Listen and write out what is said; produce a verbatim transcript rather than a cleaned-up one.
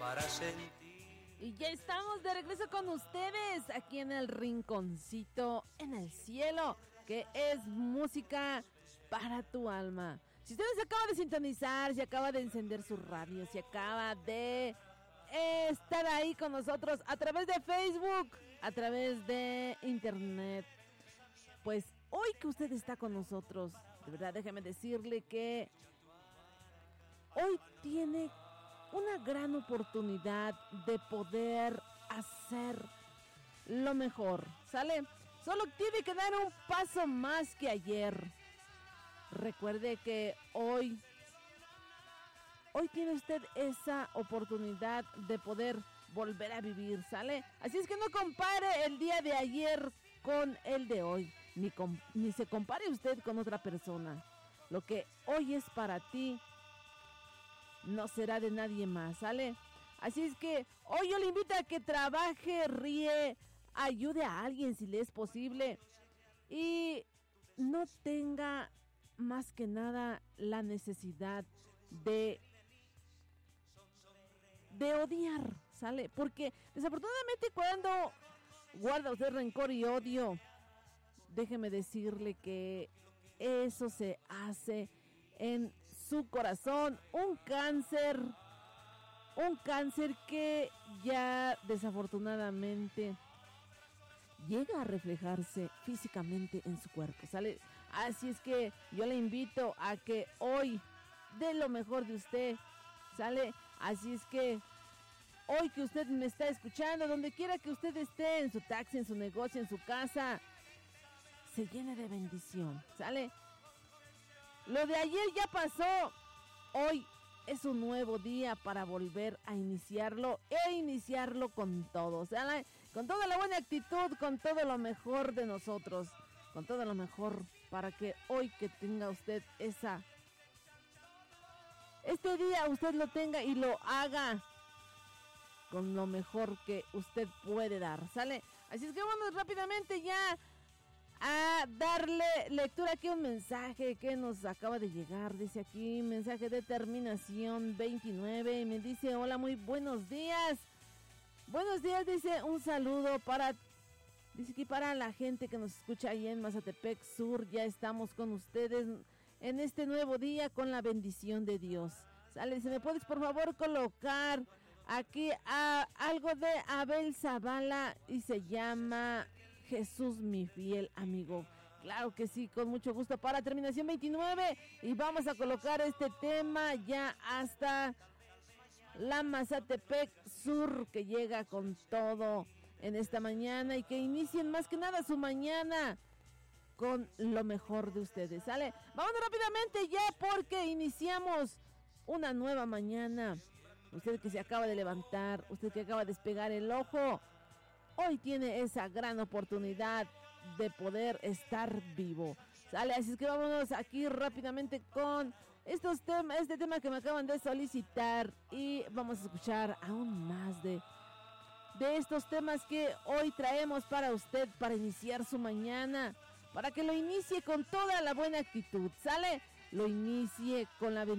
para sentir. Y ya estamos de regreso con ustedes aquí en el rinconcito en el cielo, que es música para tu alma. Si usted se acaba de sintonizar, si acaba de encender su radio, si acaba de estar ahí con nosotros a través de Facebook, a través de internet, pues hoy que usted está con nosotros, de verdad déjeme decirle que hoy tiene una gran oportunidad de poder hacer lo mejor, ¿sale? Solo tiene que dar un paso más que ayer. Recuerde que hoy, hoy tiene usted esa oportunidad de poder volver a vivir, ¿sale? Así es que no compare el día de ayer con el de hoy, ni, com- ni se compare usted con otra persona. Lo que hoy es para ti no será de nadie más, ¿sale? Así es que hoy yo le invito a que trabaje, ríe, ayude a alguien si le es posible y no tenga más que nada la necesidad de de odiar, ¿sale? Porque desafortunadamente cuando guarda usted rencor y odio, déjeme decirle que eso se hace en su corazón, un cáncer, un cáncer que ya desafortunadamente llega a reflejarse físicamente en su cuerpo, ¿sale? Así es que yo le invito a que hoy dé lo mejor de usted, ¿sale? Así es que hoy que usted me está escuchando, donde quiera que usted esté, en su taxi, en su negocio, en su casa, se llene de bendición, ¿sale? Lo de ayer ya pasó. Hoy es un nuevo día para volver a iniciarlo e iniciarlo con todo, ¿sale? Con toda la buena actitud, con todo lo mejor de nosotros, con todo lo mejor para que hoy que tenga usted esa, este día usted lo tenga y lo haga con lo mejor que usted puede dar, ¿sale? Así es que vamos rápidamente ya a darle lectura aquí a un mensaje que nos acaba de llegar. Dice aquí, mensaje de terminación veintinueve, y me dice: hola, muy buenos días. Buenos días, dice, un saludo para, dice aquí, para la gente que nos escucha ahí en Mazatepec Sur. Ya estamos con ustedes en este nuevo día con la bendición de Dios. Sale, si me puedes por favor colocar aquí a algo de Abel Zavala y se llama Jesús mi fiel amigo. Claro que sí, con mucho gusto, para terminación veintinueve, y vamos a colocar este tema ya hasta la Mazatepec Sur, que llega con todo en esta mañana y que inicien más que nada su mañana con lo mejor de ustedes, ¿sale? Vamos rápidamente ya porque iniciamos una nueva mañana. Usted que se acaba de levantar, usted que acaba de despegar el ojo, hoy tiene esa gran oportunidad de poder estar vivo, ¿sale? Así es que vámonos aquí rápidamente con estos temas, este tema que me acaban de solicitar, y vamos a escuchar aún más de, de estos temas que hoy traemos para usted, para iniciar su mañana, para que lo inicie con toda la buena actitud, ¿sale? Lo inicie con la bendición